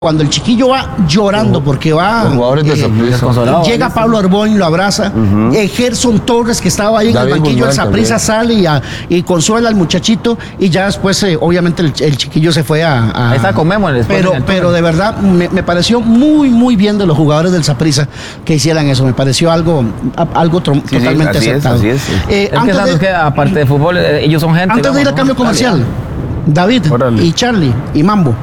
Cuando el chiquillo va llorando porque va, llega Pablo Arbón y lo abraza, Gerson Torres, que estaba ahí en el banquillo del Saprissa, sale y consuela al muchachito, y ya después obviamente el chiquillo se fue ahí está con Memo. Pero de verdad me pareció muy bien de los jugadores del Saprissa que hicieran eso. Me pareció algo totalmente aceptado. Así es. Es que aparte de fútbol, ellos son gente. Antes de ir al cambio comercial, David y Charlie y Mambo,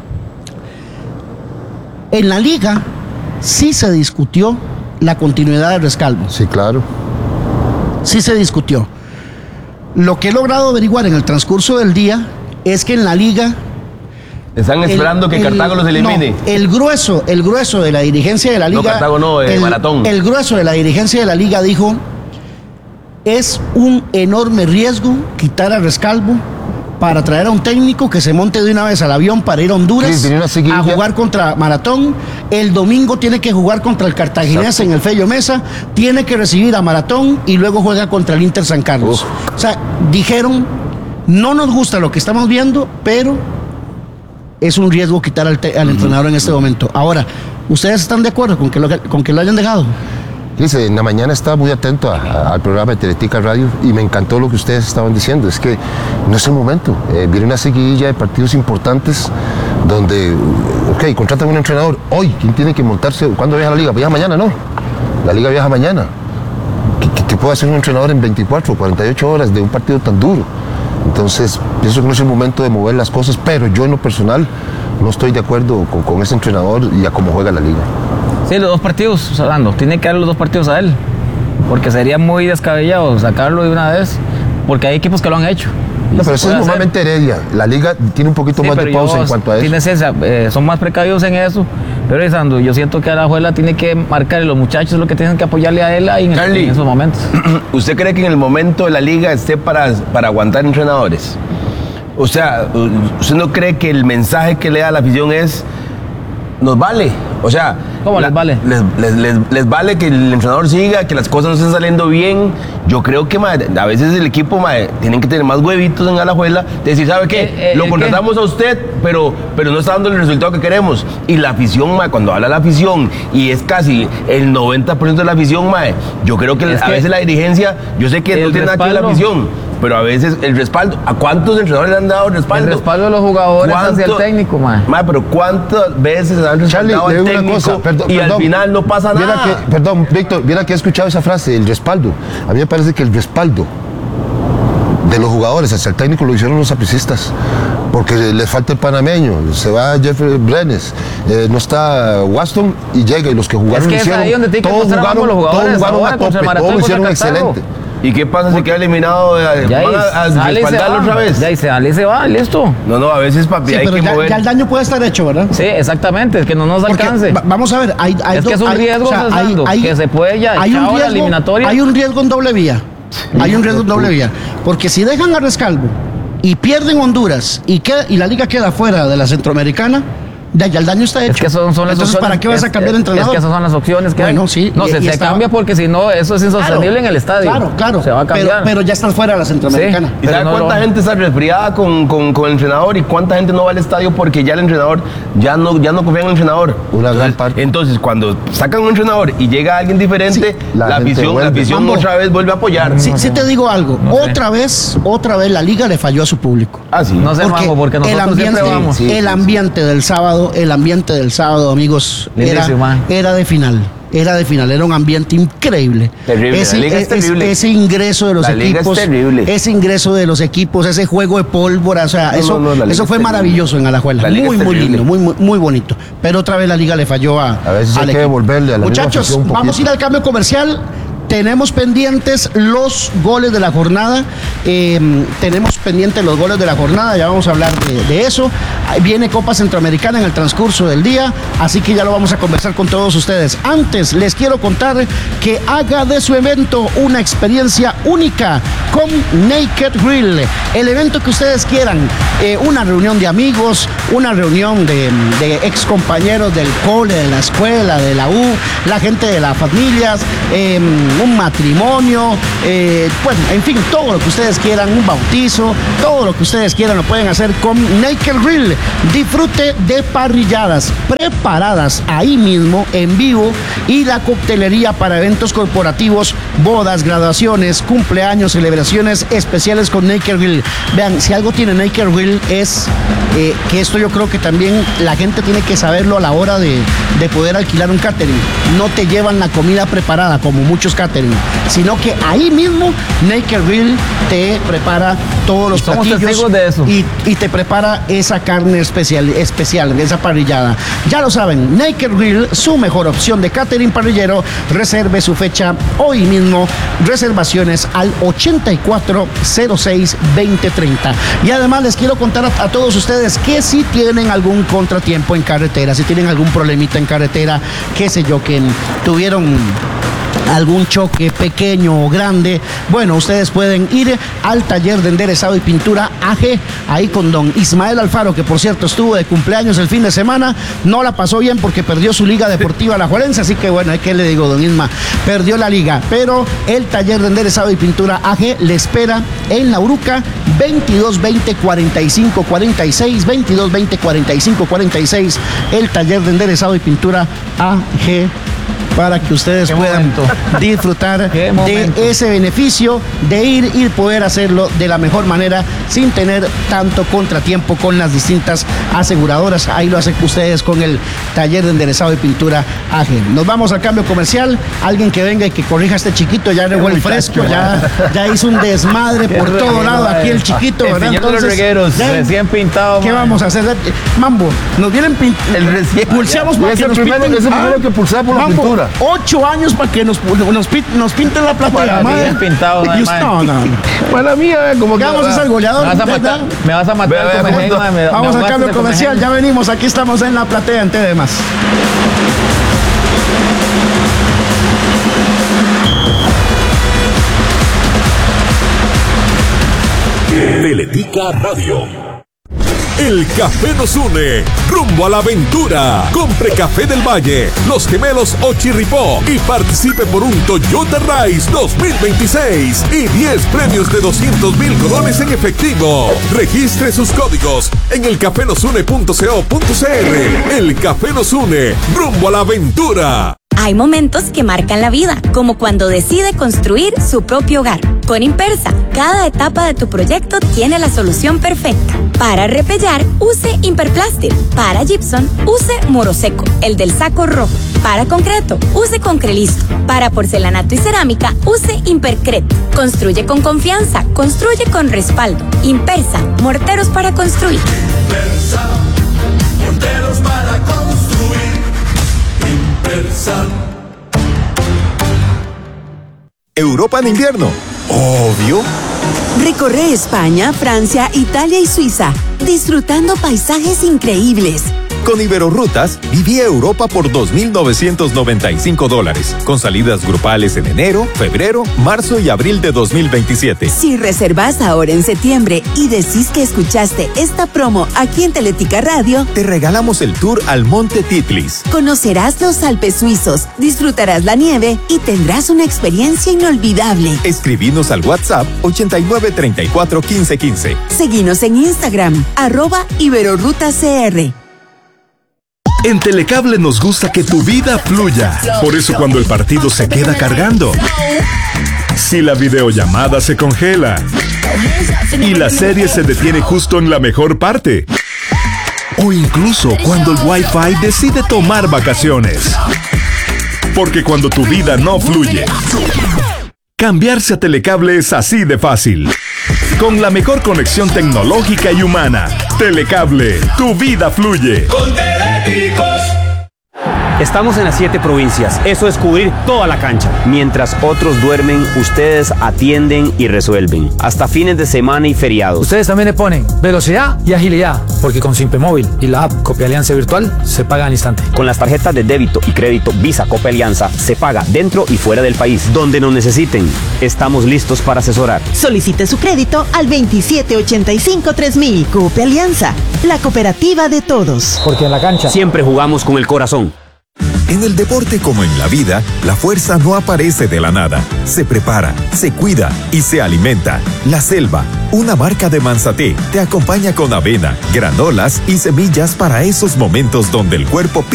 en la liga sí se discutió la continuidad de Rescalvo. Sí, claro. Sí se discutió. Lo que he logrado averiguar en el transcurso del día es que en la liga están esperando que Cartago los elimine. No, el grueso de la dirigencia de la liga. No, Cartago no, Maratón. El grueso de la dirigencia de la liga dijo: es un enorme riesgo quitar a Rescalvo para traer a un técnico que se monte de una vez al avión para ir a Honduras a jugar contra Maratón. El domingo tiene que jugar contra el Cartaginés en el Fello Mesa, tiene que recibir a Maratón y luego juega contra el Inter San Carlos. O sea, dijeron, no nos gusta lo que estamos viendo, pero es un riesgo quitar al entrenador en este momento. Ahora, ¿ustedes están de acuerdo con que lo hayan dejado? Dice, en la mañana estaba muy atento al programa de Teletica Radio y me encantó lo que ustedes estaban diciendo. Es que no es el momento. Viene una seguidilla de partidos importantes donde, contratan a un entrenador hoy. ¿Quién tiene que montarse? ¿Cuándo viaja la liga? ¿Viaja mañana? No. La liga viaja mañana. ¿Qué puede hacer un entrenador en 24 o 48 horas de un partido tan duro? Entonces, pienso que no es el momento de mover las cosas, pero yo en lo personal no estoy de acuerdo con ese entrenador y a cómo juega la liga. Sí, los dos partidos, Orlando, tiene que dar los dos partidos a él, porque sería muy descabellado sacarlo de una vez, porque hay equipos que lo han hecho. No, pero eso es normalmente Heredia. La liga tiene un poquito más de pausa en cuanto a eso. Son más precavidos en eso, pero Sandro, yo siento que Alajuela tiene que marcar, y los muchachos lo que tienen que apoyarle a él ahí en esos momentos. ¿Usted cree que en el momento de la liga esté para aguantar entrenadores? O sea, ¿usted no cree que el mensaje que le da a la afición es: nos vale? O sea, ¿cómo les vale? Les vale que el entrenador siga, que las cosas no estén saliendo bien. Yo creo que a veces el equipo tienen que tener más huevitos en Alajuela, decir, ¿sabe qué? Lo contratamos a usted, pero no está dando el resultado que queremos. Y la afición, cuando habla la afición, y es casi el 90% de la afición, yo creo que a veces la dirigencia, yo sé que no tiene nada que ver la afición, pero a veces el respaldo, ¿a cuántos entrenadores le han dado respaldo? El respaldo de los jugadores hacia el técnico, pero ¿cuántas veces han respaldado al técnico y al final no pasa nada? Víctor, viera que he escuchado esa frase, el respaldo. A mí me parece que el respaldo de los jugadores hacia el técnico lo hicieron los sapricistas, porque les falta el panameño, se va Jeffrey Brenes, no está Waston y llega, y los que jugaron todos jugaron a tope, todos lo hicieron excelente. ¿Y qué pasa si queda eliminado? ¿Van a respaldarlo otra vez? Ya se va, listo. No, a veces, papi, hay que mover. Ya el daño puede estar hecho, ¿verdad? Sí, exactamente, que no nos alcance. Vamos a ver, es que es un riesgo, que se puede ya echar la eliminatoria. Hay un riesgo en doble vía. Hay un riesgo en doble vía. Porque si dejan a Rescalvo y pierden Honduras y la liga queda fuera de la Centroamericana, ya el daño está hecho. Es que son las Entonces, opciones. ¿para qué vas a cambiar de entrenador? Es que esas son las opciones que hay. Sí. No, se cambia porque si no, eso es insostenible en el estadio. Claro. Se va a cambiar. Pero ya estás fuera de la Centroamericana. Sí. ¿Y sabe cuánta gente está resfriada con el entrenador y cuánta gente no va al estadio porque ya el entrenador ya no confía en el entrenador? Una gran parte. Entonces, cuando sacan un entrenador y llega alguien diferente, la afición otra vez vuelve a apoyar. Sí te digo algo. Otra vez la liga le falló a su público. Sí. No sé, porque nosotros siempre vamos. El ambiente del sábado, amigos, era de final. Era un ambiente increíble. Terrible. La liga es terrible. Ese ingreso de los equipos. Ese ingreso de los equipos, ese juego de pólvora, o sea, eso fue maravilloso en Alajuela. Muy lindo, muy bonito. Pero otra vez la liga le falló a veces hay que devolverle a la muchachos, vamos a ir al cambio comercial. Tenemos pendientes los goles de la jornada. Ya vamos a hablar de eso. Viene Copa Centroamericana en el transcurso del día, así que ya lo vamos a conversar con todos ustedes. Antes, les quiero contar que haga de su evento una experiencia única con Naked Grill. El evento que ustedes quieran, una reunión de amigos, una reunión de ex compañeros del cole, de la escuela, de la U, la gente de las familias, un matrimonio, bueno, en fin, todo lo que ustedes quieran, un bautizo, todo lo que ustedes quieran lo pueden hacer con Naked Grill. Disfrute de parrilladas preparadas ahí mismo, en vivo, y la coctelería para eventos corporativos, bodas, graduaciones, cumpleaños, celebraciones especiales con Naked Grill. Vean, si algo tiene Naked Grill es que esto yo creo que también la gente tiene que saberlo a la hora de poder alquilar un catering. No te llevan la comida preparada como muchos catering, sino que ahí mismo Naked Grill te prepara todos los platillos de eso. Y te prepara esa carne especial, esa parrillada. Ya lo saben, Naked Grill, su mejor opción de catering parrillero. Reserve su fecha hoy mismo. Reservaciones al 8406-2030. Y además les quiero contar a todos ustedes que si tienen algún contratiempo en carretera, si tienen algún problemita en carretera, qué sé yo, que tuvieron algún choque pequeño o grande, bueno, ustedes pueden ir al taller de enderezado y pintura AG, ahí con don Ismael Alfaro, que por cierto estuvo de cumpleaños el fin de semana, no la pasó bien porque perdió su liga deportiva alajuelense, así que bueno, ¿qué le digo, don Isma? Perdió la liga, pero el taller de enderezado y pintura AG le espera en La Uruca, 2220-4546, 2220-4546, el taller de enderezado y pintura AG, para que ustedes puedan disfrutar de ese beneficio de ir y poder hacerlo de la mejor manera sin tener tanto contratiempo con las distintas aseguradoras. Ahí lo hacen ustedes con el taller de enderezado y pintura AG. Nos vamos al cambio comercial. Alguien que venga y que corrija a este chiquito, ya regó el fresco, ya hizo un desmadre por todo lado aquí el chiquito, ¿verdad? Entonces, los regueros, recién pintado. ¿Qué vamos a hacer? Mambo, nos vienen pulseamos para que nos pinten. Es el primero que pulsea por la pintura. 8 años para que nos pinten la platea. Bien pintado, no. Para mí, como que vamos a hacer goleador. Me vas a matar. Vamos al cambio comercial, ya venimos. Aquí estamos en la platea en TV Más. Teletica Radio. El café nos une, rumbo a la aventura. Compre Café del Valle, Los Gemelos o Chirripó y participe por un Toyota Rise 2026 y 10 premios de 200,000 colones en efectivo. Registre sus códigos en elcafenosune.co.cr. El Café nos une, rumbo a la aventura. Hay momentos que marcan la vida, como cuando decide construir su propio hogar. Con Impersa, cada etapa de tu proyecto tiene la solución perfecta. Para repellar, use Imperplastic. Para gypsum, use Moroseco, el del saco rojo. Para concreto, use Concrelisto. Para porcelanato y cerámica, use Impercret. Construye con confianza, construye con respaldo. Impersa, morteros para construir. Impersa, morteros para construir. Impersa. Europa en invierno. Obvio. Recorre España, Francia, Italia y Suiza, disfrutando paisajes increíbles. Con Iberorrutas, viví Europa por $2,995, con salidas grupales en enero, febrero, marzo y abril de 2027. Si reservas ahora en septiembre y decís que escuchaste esta promo aquí en Teletica Radio, te regalamos el tour al Monte Titlis. Conocerás los Alpes suizos, disfrutarás la nieve y tendrás una experiencia inolvidable. Escribinos al WhatsApp 89341515. Seguinos en Instagram, @IberorrutaCR. En Telecable nos gusta que tu vida fluya. Por eso cuando el partido se queda cargando, si la videollamada se congela y la serie se detiene justo en la mejor parte, o incluso cuando el Wi-Fi decide tomar vacaciones. Porque cuando tu vida no fluye, cambiarse a Telecable es así de fácil. Con la mejor conexión tecnológica y humana. Telecable, tu vida fluye. Con Teléticos. Estamos en las 7 provincias, eso es cubrir toda la cancha. Mientras otros duermen, ustedes atienden y resuelven. Hasta fines de semana y feriados. Ustedes también le ponen velocidad y agilidad, porque con Simpe Móvil y la app Copia Alianza Virtual se paga al instante. Con las tarjetas de débito y crédito Visa Copia Alianza se paga dentro y fuera del país. Donde nos necesiten, estamos listos para asesorar. Solicite su crédito al 2785-3000. Copia Alianza, la cooperativa de todos. Porque en la cancha siempre jugamos con el corazón. En el deporte como en la vida, la fuerza no aparece de la nada. Se prepara, se cuida y se alimenta. La Selva, una marca de Manzaté, te acompaña con avena, granolas y semillas para esos momentos donde el cuerpo